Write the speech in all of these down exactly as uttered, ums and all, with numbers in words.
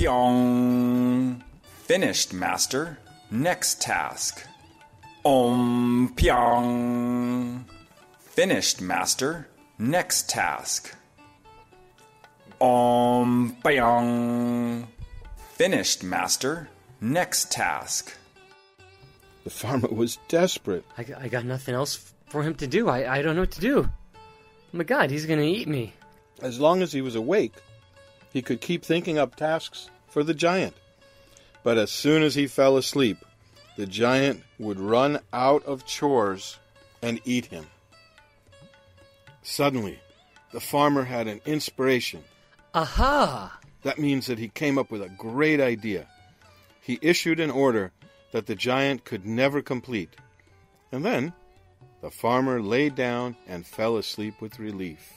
Pyong. Finished, master. Next task. Om Pyong. Finished, master. Next task. Om Pyong. Finished, master. Next task. The farmer was desperate. I, I got nothing else for him to do. I, I don't know what to do. Oh my God, he's going to eat me. As long as he was awake, he could keep thinking up tasks for the giant. But as soon as he fell asleep, the giant would run out of chores and eat him. Suddenly, the farmer had an inspiration. Aha! That means that he came up with a great idea. He issued an order that the giant could never complete. And then the farmer lay down and fell asleep with relief.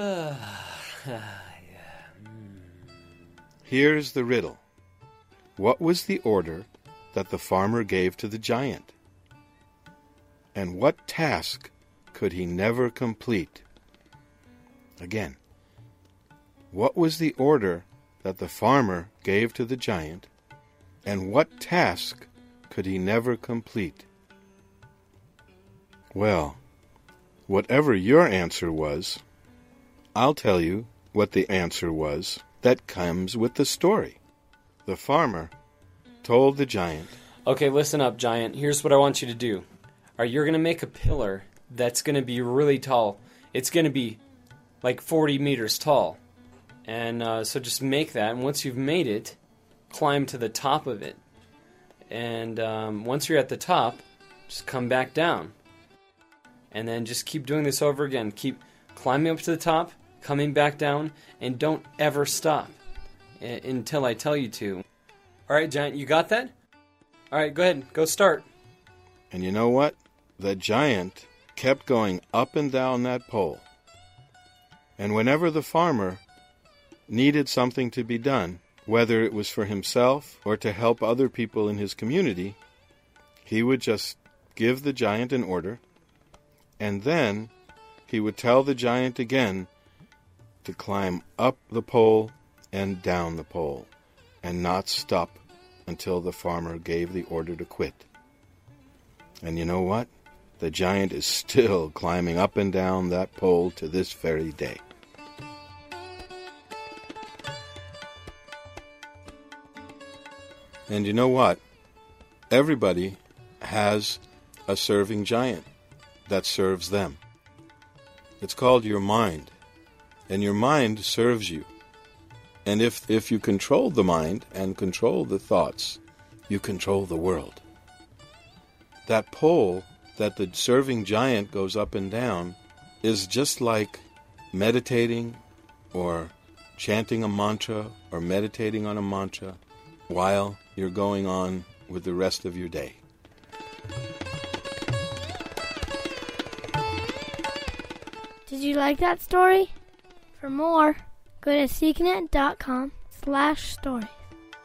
Here's the riddle. What was the order that the farmer gave to the giant? And what task could he never complete? Again, what was the order that the farmer gave to the giant, and what task could he never complete? Well, whatever your answer was, I'll tell you what the answer was that comes with the story. The farmer told the giant, Okay, listen up, giant. Here's what I want you to do. All right, you're going to make a pillar that's going to be really tall. It's going to be like forty meters tall. And uh, so just make that, and once you've made it, climb to the top of it. And um, once you're at the top, just come back down. And then just keep doing this over again. Keep climbing up to the top, coming back down, and don't ever stop uh, until I tell you to. All right, giant, you got that? All right, go ahead, go start. And you know what? The giant kept going up and down that pole. And whenever the farmer needed something to be done, whether it was for himself or to help other people in his community, he would just give the giant an order, and then he would tell the giant again to climb up the pole and down the pole, and not stop until the farmer gave the order to quit. And you know what? The giant is still climbing up and down that pole to this very day. And you know what? Everybody has a serving giant that serves them. It's called your mind. And your mind serves you. And if, if you control the mind and control the thoughts, you control the world. That pole that the serving giant goes up and down is just like meditating or chanting a mantra or meditating on a mantra while you're going on with the rest of your day. Did you like that story? For more, go to seeknet dot com slash story.